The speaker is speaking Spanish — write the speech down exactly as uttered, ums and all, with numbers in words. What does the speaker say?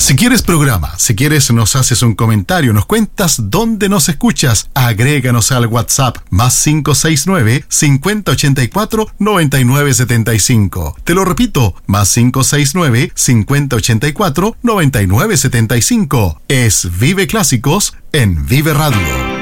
Si quieres programa, si quieres nos haces un comentario, nos cuentas dónde nos escuchas, agréganos al WhatsApp más cinco seis nueve, cincuenta ochenta y cuatro, noventa y nueve setenta y cinco. Te lo repito, más cinco seis nueve, cincuenta ochenta y cuatro, noventa y nueve setenta y cinco. Es Vive Clásicos en Vive Radio.